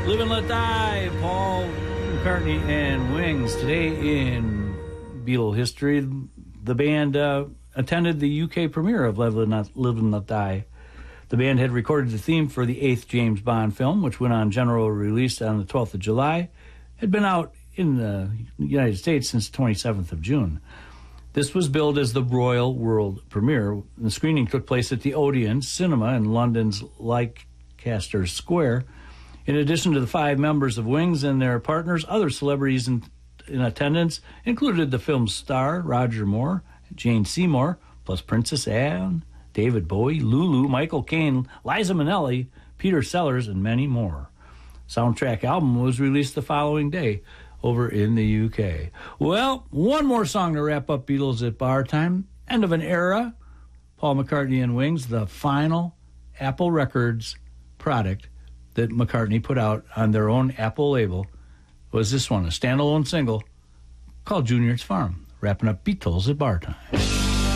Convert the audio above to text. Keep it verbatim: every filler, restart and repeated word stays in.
Live and Let Die, Paul McCartney and Wings. Today in Beatle history, the band uh, attended the U K premiere of Live and Let, Live and Let Die. The band had recorded the theme for the eighth James Bond film, which went on general release on the twelfth of July. Had been out in the United States since the twenty-seventh of June. This was billed as the Royal World premiere. The screening took place at the Odeon Cinema in London's Leicester Square. In addition to the five members of Wings and their partners, other celebrities in, in attendance included the film's star, Roger Moore, Jane Seymour, plus Princess Anne, David Bowie, Lulu, Michael Caine, Liza Minnelli, Peter Sellers, and many more. Soundtrack album was released the following day over in the U K. Well, one more song to wrap up Beatles at Bar Time. End of an era. Paul McCartney and Wings, the final Apple Records product that McCartney put out on their own Apple label was this one, a standalone single called Junior's Farm, wrapping up Beatles at Bar Time.